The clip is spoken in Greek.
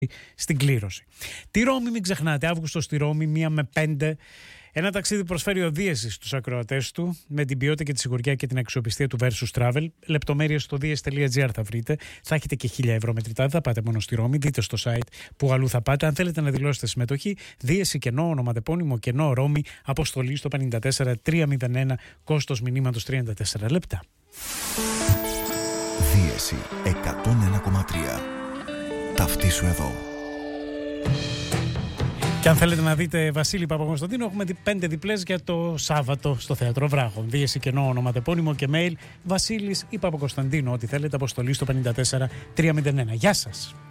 στην κλήρωση. Τη Ρώμη, μην ξεχνάτε, Αύγουστο στη Ρώμη, 1 με 5. Ένα ταξίδι προσφέρει οδίεση στους ακροατές του με την ποιότητα και τη σιγουριά και την αξιοπιστία του Versus Travel. Λεπτομέρειες στο dies.gr θα βρείτε. Θα έχετε και 1.000 ευρώ μετρητά. Δεν θα πάτε μόνο στη Ρώμη. Δείτε στο site που αλλού θα πάτε. Αν θέλετε να δηλώσετε συμμετοχή, δίεση κενό, ονοματεπώνυμο κενό Ρώμη, αποστολή στο 54301, κόστος μηνύματος 34 λεπτά. Δίεση 101,3. Ταυτίσου εδώ. Και αν θέλετε να δείτε Βασίλη Παπακοσταντίνο, έχουμε 5 διπλές για το Σάββατο στο Θέατρο Βράχων. Δίεση κενό, ονοματεπώνυμο και mail Βασίλης ή Παπακοσταντίνο, ό,τι θέλετε, αποστολή στο 54301. Γεια σας.